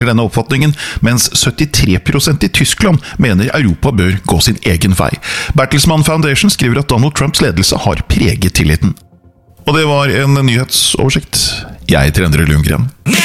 denne oppfatningen, mens 73% i Tyskland mener Europa bør gå sin egen vei. Bertelsmann Foundation skriver at Donald Trumps ledelse har preget tilliten. Og det var en nyhetsoversikt. Jeg heter Endre Lundgren.